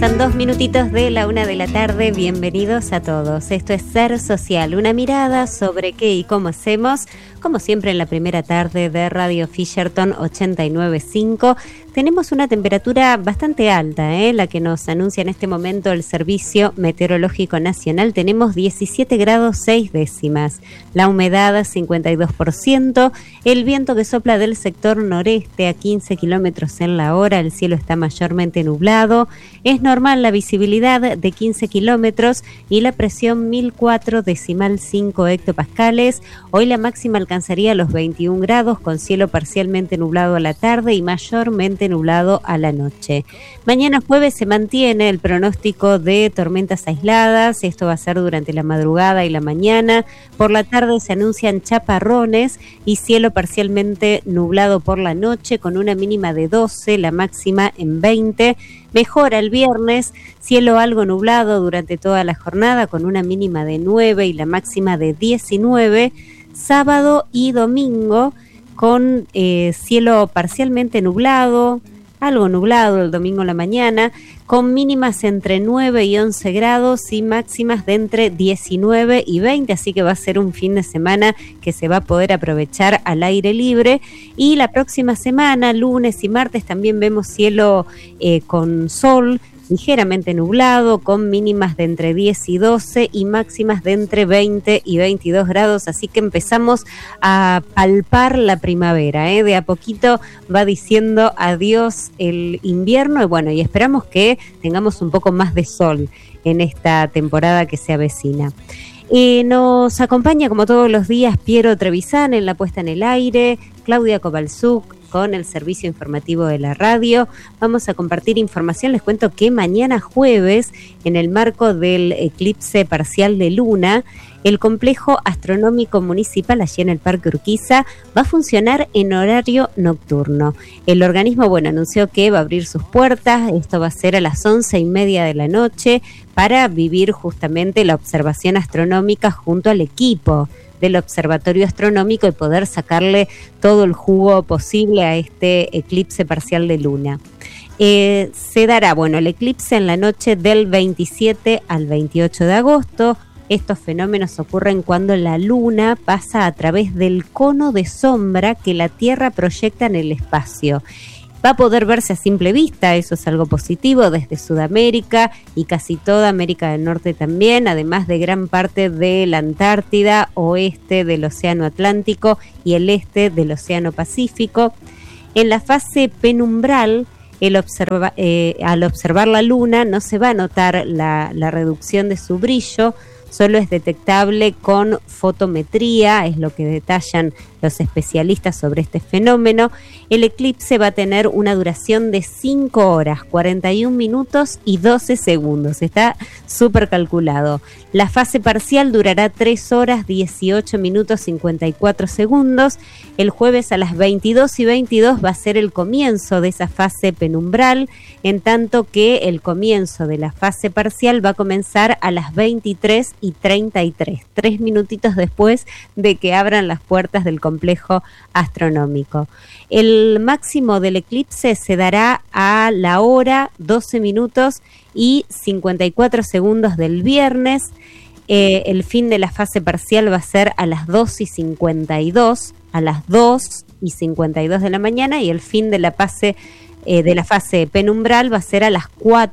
Pasan 2 minutitos de la 1 de la tarde. Bienvenidos a todos. Esto es Ser Social, una mirada sobre qué y cómo hacemos, como siempre en la primera tarde de Radio Fisherton 89.5. Tenemos una temperatura bastante alta, la que nos anuncia en este momento el Servicio Meteorológico Nacional. Tenemos 17 grados 6 décimas, la humedad 52%, el viento que sopla del sector noreste a 15 kilómetros en la hora, el cielo está mayormente nublado, es normal la visibilidad de 15 kilómetros y la presión 1004,5 hectopascales. Hoy la máxima alcanzaría los 21 grados con cielo parcialmente nublado a la tarde y mayormente nublado a la noche. Mañana jueves se mantiene el pronóstico de tormentas aisladas, esto va a ser durante la madrugada y la mañana. Por la tarde se anuncian chaparrones y cielo parcialmente nublado por la noche con una mínima de 12, la máxima en 20. Mejora el viernes, cielo algo nublado durante toda la jornada con una mínima de 9 y la máxima de 19. Sábado y domingo con cielo parcialmente nublado, algo nublado el domingo en la mañana, con mínimas entre 9 y 11 grados y máximas de entre 19 y 20, así que va a ser un fin de semana que se va a poder aprovechar al aire libre. Y la próxima semana, lunes y martes, también vemos cielo con sol, ligeramente nublado, con mínimas de entre 10 y 12 y máximas de entre 20 y 22 grados, así que empezamos a palpar la primavera, de a poquito va diciendo adiós el invierno y bueno, y esperamos que tengamos un poco más de sol en esta temporada que se avecina. Nos acompaña como todos los días Piero Trevisan en la puesta en el aire, Claudia Kovalchuk con el servicio informativo de la radio. Vamos a compartir información. Les cuento que mañana jueves, en el marco del eclipse parcial de luna, el complejo astronómico municipal allí en el Parque Urquiza va a funcionar en horario nocturno. El organismo, anunció que va a abrir sus puertas. Esto va a ser a las 11:30 de la noche para vivir justamente la observación astronómica junto al equipo del Observatorio Astronómico y poder sacarle todo el jugo posible a este eclipse parcial de luna. Se dará, el eclipse en la noche del 27 al 28 de agosto. Estos fenómenos ocurren cuando la luna pasa a través del cono de sombra que la Tierra proyecta en el espacio. Va a poder verse a simple vista, eso es algo positivo, desde Sudamérica y casi toda América del Norte también, además de gran parte de la Antártida, oeste del Océano Atlántico y el este del Océano Pacífico. En la fase penumbral, al observar la luna no se va a notar la reducción de su brillo, solo es detectable con fotometría, es lo que detallan los especialistas sobre este fenómeno. El eclipse va a tener una duración de 5 horas, 41 minutos y 12 segundos. Está súper calculado. La fase parcial durará 3 horas, 18 minutos, 54 segundos. El jueves a las 22:22 va a ser el comienzo de esa fase penumbral, en tanto que el comienzo de la fase parcial va a comenzar a las 23:33, 3 minutitos después de que abran las puertas del complejo astronómico. El máximo del eclipse se dará a la hora 12 minutos y 54 segundos del viernes. El fin de la fase parcial va a ser a las 2:52, a las 2:52 de la mañana, y el fin de la fase penumbral va a ser a las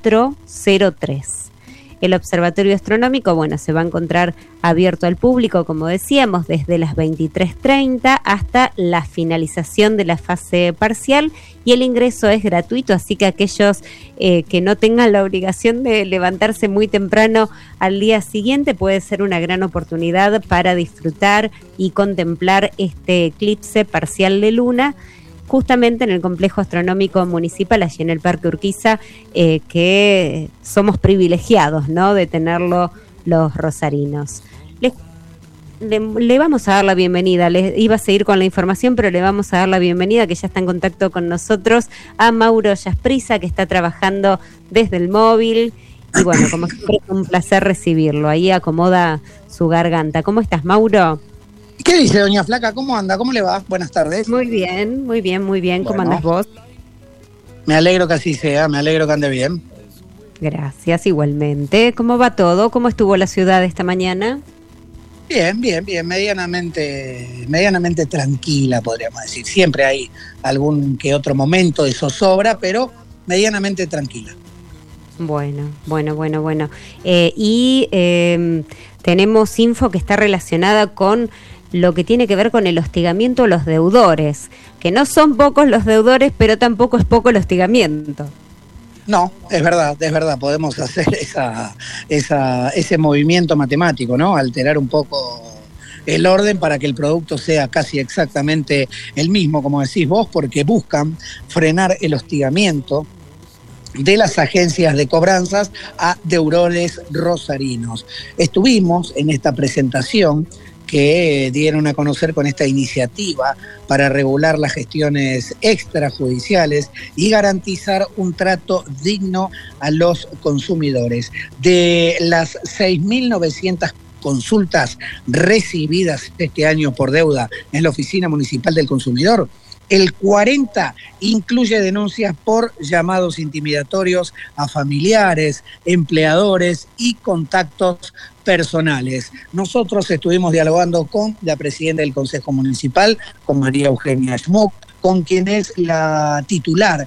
4:03. El Observatorio Astronómico, se va a encontrar abierto al público, como decíamos, desde las 23:30 hasta la finalización de la fase parcial, y el ingreso es gratuito, así que aquellos que no tengan la obligación de levantarse muy temprano al día siguiente, puede ser una gran oportunidad para disfrutar y contemplar este eclipse parcial de luna, justamente en el complejo astronómico municipal, allí en el Parque Urquiza, que somos privilegiados, ¿no?, de tenerlo los rosarinos. Le vamos a dar la bienvenida, iba a seguir con la información, pero le vamos a dar la bienvenida, que ya está en contacto con nosotros, a Mauro Jasprisa, que está trabajando desde el móvil, y como siempre es un placer recibirlo. Ahí acomoda su garganta. ¿Cómo estás, Mauro? ¿Qué dice doña Flaca? ¿Cómo anda? ¿Cómo le va? Buenas tardes. Muy bien, ¿Cómo andas vos? Me alegro que así sea, me alegro que ande bien. Gracias, igualmente. ¿Cómo va todo? ¿Cómo estuvo la ciudad esta mañana? Bien, medianamente tranquila, podríamos decir. Siempre hay algún que otro momento de zozobra, pero medianamente tranquila. Bueno. Tenemos info que está relacionada con lo que tiene que ver con el hostigamiento a los deudores, que no son pocos los deudores, pero tampoco es poco el hostigamiento. No, es verdad, podemos hacer ese movimiento matemático, ¿no? Alterar un poco el orden para que el producto sea casi exactamente el mismo, como decís vos, porque buscan frenar el hostigamiento de las agencias de cobranzas a deudores rosarinos. Estuvimos en esta presentación que dieron a conocer con esta iniciativa para regular las gestiones extrajudiciales y garantizar un trato digno a los consumidores. De las 6.900 consultas recibidas este año por deuda en la Oficina Municipal del Consumidor, el 40 incluye denuncias por llamados intimidatorios a familiares, empleadores y contactos personales. Nosotros estuvimos dialogando con la presidenta del Consejo Municipal, con María Eugenia Schmuck, con quien es la titular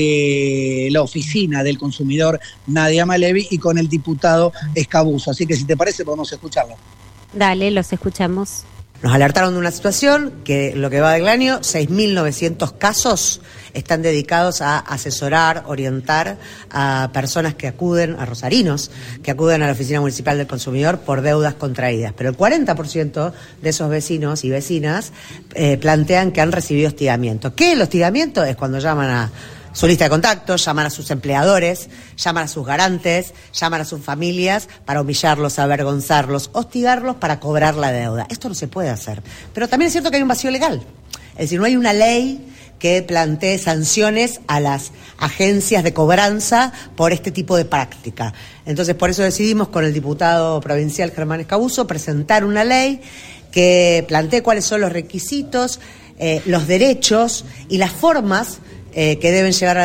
de la Oficina del Consumidor, Nadia Malevi, y con el diputado Escabuso. Así que si te parece podemos escucharlo. Dale, los escuchamos. Nos alertaron de una situación que lo que va del año, 6.900 casos están dedicados a asesorar, orientar a personas que acuden, a rosarinos, que acuden a la Oficina Municipal del Consumidor por deudas contraídas. Pero el 40% de esos vecinos y vecinas plantean que han recibido hostigamiento. ¿Qué es el hostigamiento? Es cuando llaman a su lista de contactos, llaman a sus empleadores, llaman a sus garantes, llaman a sus familias para humillarlos, avergonzarlos, hostigarlos para cobrar la deuda. Esto no se puede hacer. Pero también es cierto que hay un vacío legal. Es decir, no hay una ley que plantee sanciones a las agencias de cobranza por este tipo de práctica. Entonces, por eso decidimos con el diputado provincial Germán Escabuso presentar una ley que plantee cuáles son los requisitos, los derechos y las formas que deben llevar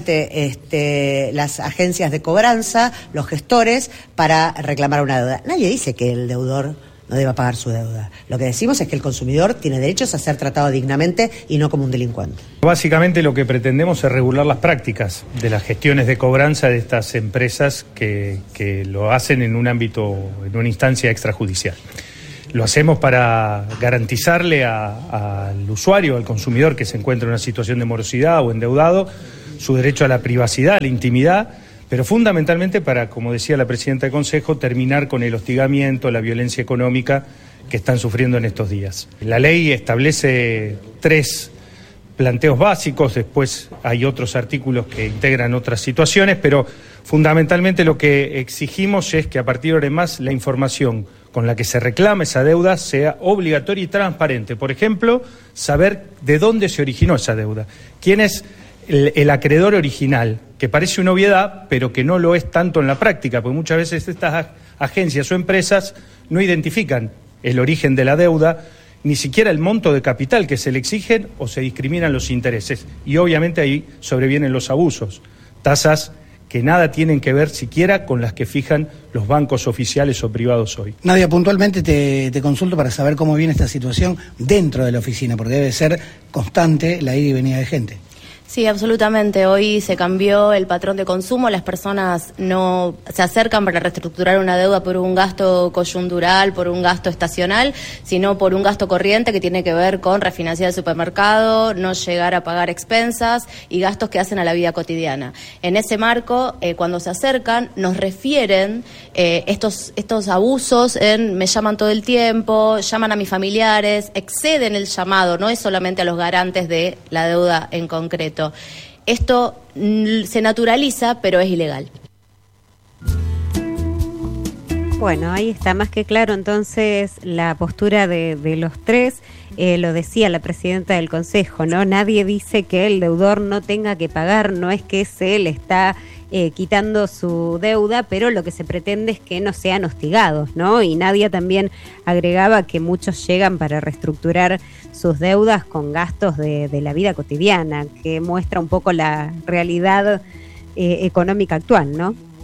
adelante las agencias de cobranza, los gestores, para reclamar una deuda. Nadie dice que el deudor no deba pagar su deuda. Lo que decimos es que el consumidor tiene derechos a ser tratado dignamente y no como un delincuente. Básicamente lo que pretendemos es regular las prácticas de las gestiones de cobranza de estas empresas que lo hacen en un ámbito, en una instancia extrajudicial. Lo hacemos para garantizarle al usuario, al consumidor que se encuentra en una situación de morosidad o endeudado, su derecho a la privacidad, a la intimidad, pero fundamentalmente para, como decía la presidenta del Consejo, terminar con el hostigamiento, la violencia económica que están sufriendo en estos días. La ley establece 3 planteos básicos, después hay otros artículos que integran otras situaciones, pero fundamentalmente lo que exigimos es que a partir de ahora en más la información con la que se reclama esa deuda sea obligatoria y transparente. Por ejemplo, saber de dónde se originó esa deuda, quién es el acreedor original, que parece una obviedad, pero que no lo es tanto en la práctica, porque muchas veces estas agencias o empresas no identifican el origen de la deuda, ni siquiera el monto de capital que se le exigen o se discriminan los intereses. Y obviamente ahí sobrevienen los abusos, tasas que nada tienen que ver siquiera con las que fijan los bancos oficiales o privados hoy. Nadia, puntualmente te consulto para saber cómo viene esta situación dentro de la oficina, porque debe ser constante la ida y venida de gente. Sí, absolutamente. Hoy se cambió el patrón de consumo. Las personas no se acercan para reestructurar una deuda por un gasto coyuntural, por un gasto estacional, sino por un gasto corriente que tiene que ver con refinanciar el supermercado, no llegar a pagar expensas y gastos que hacen a la vida cotidiana. En ese marco, cuando se acercan, nos refieren estos abusos en me llaman todo el tiempo, llaman a mis familiares, exceden el llamado, no es solamente a los garantes de la deuda en concreto. Esto se naturaliza, pero es ilegal. Bueno, ahí está más que claro entonces la postura de los 3. Lo decía la presidenta del Consejo, ¿no? Nadie dice que el deudor no tenga que pagar, no es que se le está quitando su deuda, pero lo que se pretende es que no sean hostigados, ¿no? Y Nadia también agregaba que muchos llegan para reestructurar sus deudas con gastos de la vida cotidiana, que muestra un poco la realidad económica actual, ¿no?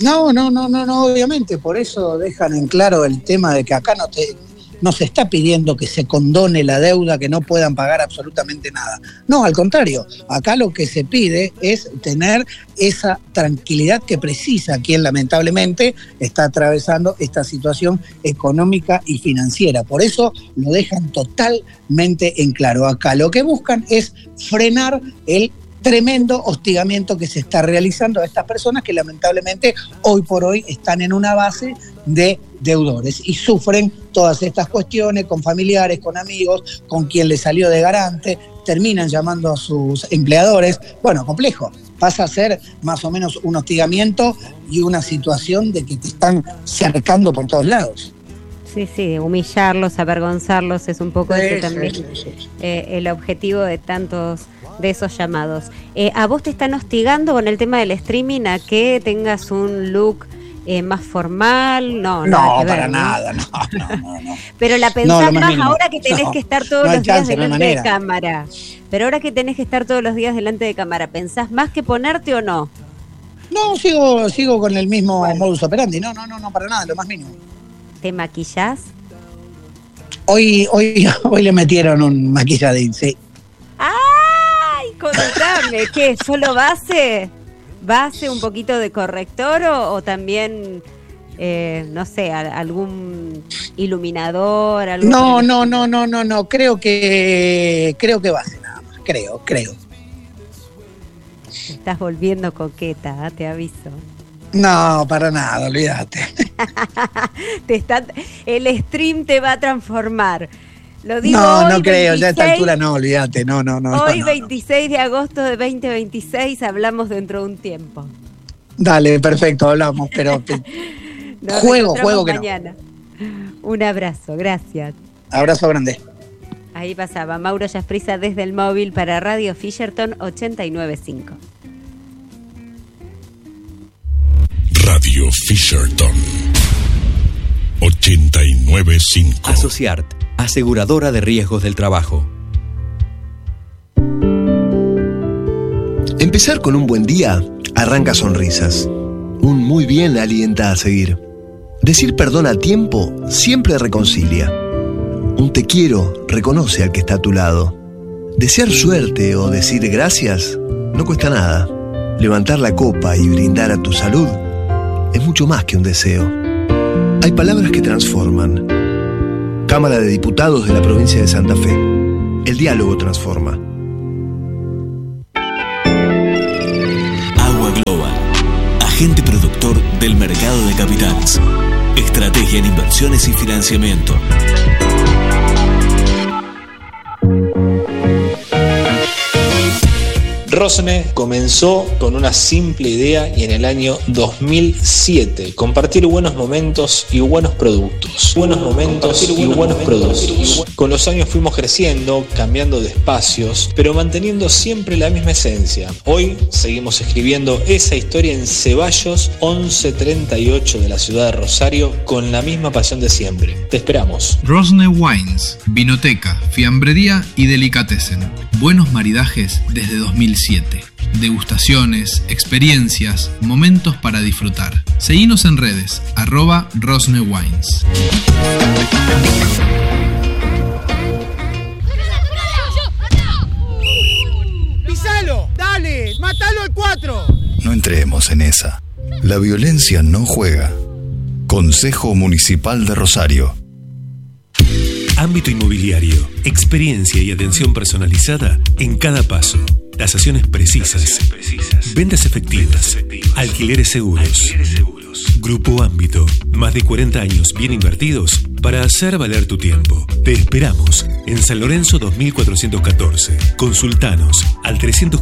No, obviamente, por eso dejan en claro el tema de que acá no se está pidiendo que se condone la deuda, que no puedan pagar absolutamente nada. No, al contrario, acá lo que se pide es tener esa tranquilidad que precisa quien lamentablemente está atravesando esta situación económica y financiera. Por eso lo dejan totalmente en claro. Acá lo que buscan es frenar el tremendo hostigamiento que se está realizando a estas personas que lamentablemente hoy por hoy están en una base de deudores y sufren todas estas cuestiones con familiares, con amigos, con quien les salió de garante, terminan llamando a sus empleadores. Bueno, complejo, pasa a ser más o menos un hostigamiento y una situación de que te están cercando por todos lados. Sí, humillarlos, avergonzarlos, es un poco ese también el objetivo de tantos de esos llamados. ¿A vos te están hostigando con el tema del streaming a que tengas un look más formal? No, para nada, no. Pero la pensás más ahora que tenés que estar todos los días delante de cámara. Pero ahora que tenés que estar todos los días delante de cámara, ¿pensás más que ponerte o no? No, sigo con el mismo modus operandi. No, para nada, lo más mínimo. ¿Te maquillás? Hoy le metieron un maquilladín, sí. ¡Ay! Contame, ¿qué? ¿Solo base? ¿Base, un poquito de corrector o también, no sé, algún iluminador? Algo No, creo que base nada más, creo. Te estás volviendo coqueta, te aviso. No, para nada, olvídate. El stream te va a transformar. Lo digo no hoy, creo, 26, ya a esta altura no, olvídate, no. Hoy, 26 de agosto de 2026, hablamos dentro de un tiempo. Dale, perfecto, hablamos, pero juego que mañana. Un abrazo, gracias. Abrazo grande. Ahí pasaba Mauro Yasprisa desde el móvil para Radio Fisherton 89.5. Radio Fisherton 89.5. Asociart, aseguradora de riesgos del trabajo. Empezar con un buen día arranca sonrisas. Un muy bien alienta a seguir. Decir perdón a tiempo siempre reconcilia. Un te quiero reconoce al que está a tu lado. Desear suerte o decir gracias no cuesta nada. Levantar la copa y brindar a tu salud es mucho más que un deseo. Hay palabras que transforman. Cámara de Diputados de la provincia de Santa Fe. El diálogo transforma. Agua Global, agente productor del mercado de capitales. Estrategia en inversiones y financiamiento. Rosne comenzó con una simple idea y en el año 2007 compartir buenos momentos y buenos productos. Con los años fuimos creciendo, cambiando de espacios, pero manteniendo siempre la misma esencia. Hoy seguimos escribiendo esa historia en Ceballos 1138 de la ciudad de Rosario con la misma pasión de siempre. Te esperamos. Rosne Wines, vinoteca, fiambrería y delicatessen. Buenos maridajes desde 2007. Degustaciones, experiencias, momentos para disfrutar. Seguinos en redes, @RosneWines. ¡Pisalo! ¡Dale! ¡Mátalo al 4! No entremos en esa. La violencia no juega. Consejo Municipal de Rosario. Ámbito inmobiliario, experiencia y atención personalizada en cada paso. Tasaciones precisas. Ventas efectivas. Alquileres seguros. Grupo Ámbito. Más de 40 años bien invertidos para hacer valer tu tiempo. Te esperamos en San Lorenzo 2414. Consultanos al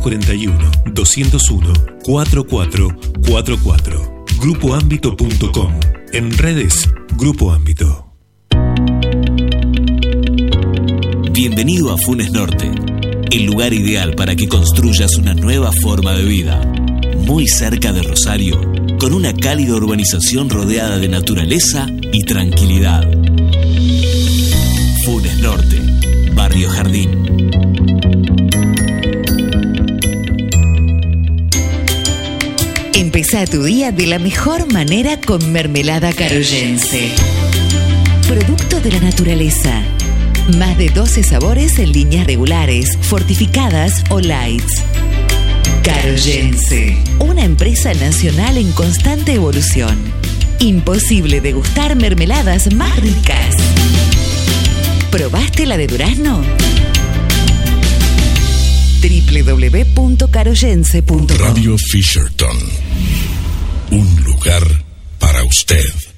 341-201-4444. Grupoámbito.com. En redes, Grupo Ámbito. Bienvenido a Funes Norte, el lugar ideal para que construyas una nueva forma de vida. Muy cerca de Rosario, con una cálida urbanización rodeada de naturaleza y tranquilidad. Funes Norte, Barrio Jardín. En Empezá tu día de la mejor manera con mermelada caroyense. Producto de la naturaleza. Más de 12 sabores en líneas regulares, fortificadas o lights. Caroyense, una empresa nacional en constante evolución. Imposible degustar mermeladas más ricas. ¿Probaste la de durazno? www.caroyense.com. Radio Fisherton. Un lugar para usted.